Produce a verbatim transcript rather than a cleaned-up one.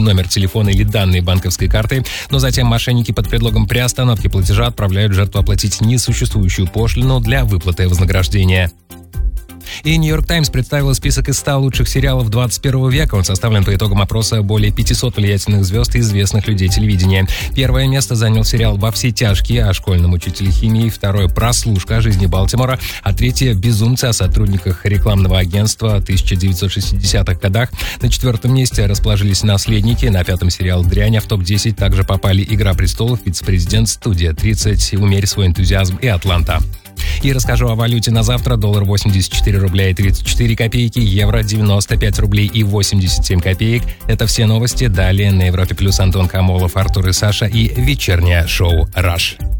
номер телефона или данные банковской карты, но затем мошенники под предлогом приостановки платежа отправляют жертву оплатить несуществующую пошлину для выплаты вознаграждения. И «Нью-Йорк Таймс» представила список из ста лучших сериалов двадцать первого века. Он составлен по итогам опроса более пятисот влиятельных звезд и известных людей телевидения. Первое место занял сериал «Во все тяжкие» о школьном учителе химии, второе «Прослушка» о жизни Балтимора, а третье «Безумцы» о сотрудниках рекламного агентства в тысяча девятьсот шестидесятых годах. На четвертом месте расположились «Наследники», на пятом сериал «Дрянь», а в топ десять также попали «Игра престолов», «Вице-президент», «Студия тридцать», «Умерь свой энтузиазм» и «Атланта». И расскажу о валюте на завтра. Доллар восемьдесят четыре рубля и тридцать четыре копейки, евро девяносто пять рублей и восемьдесят семь копеек. Это все новости. Далее на Европе Плюс Антон Камолов, Артур и Саша и вечернее шоу «Раш».